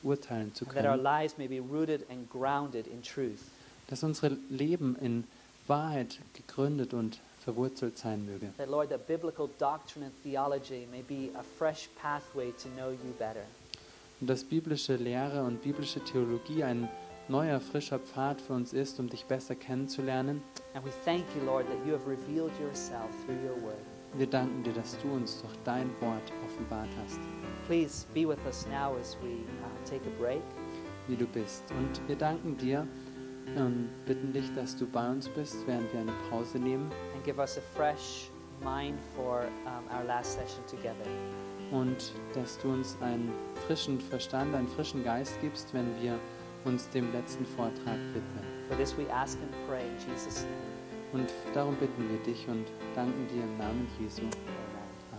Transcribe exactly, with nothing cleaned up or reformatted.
urteilen zu and that our können. lives may be rooted and grounded in truth. Dass unsere Leben in Wahrheit gegründet und verwurzelt sein möge. That, Lord, that biblical doctrine and theology may be a fresh pathway to know you better. Und dass biblische Lehre und biblische Theologie ein neuer, frischer Pfad für uns ist, um dich besser kennenzulernen. And we thank you, Lord, that you have revealed yourself through your word. Wir danken dir, dass du uns durch dein Wort offenbart hast, Please be with us now as we uh, take a break. wie du bist. Und wir danken dir und bitten dich, dass du bei uns bist, während wir eine Pause nehmen. And give us a fresh mind for um, our last session together. Und dass du uns einen frischen Verstand, einen frischen Geist gibst, wenn wir uns dem letzten Vortrag widmen. For this we ask and pray in Jesus' name. Und darum bitten wir dich und danken dir im Namen Jesu.